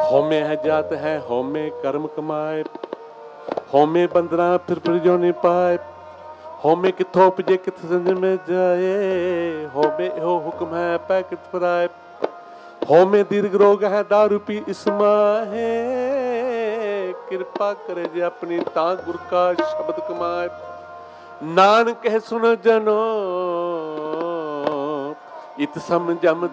होमे है जात है होमे कर्म कमाए, होमे बंदना फिर जो नहीं पाए, होमे किथों उपजे किथ संज में जाए, होमे हो हुक्म है पै कित पराए, होमे दीर्घ रोग है दारू पी इसमाहे, कृपा करे जे अपनी ता गुर का शब्द कमाए, नानक कह सुन जनो इत सम जम